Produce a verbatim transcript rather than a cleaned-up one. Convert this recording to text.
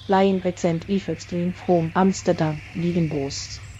flying back Saint Eve extreme from Amsterdam, Wiegenbos.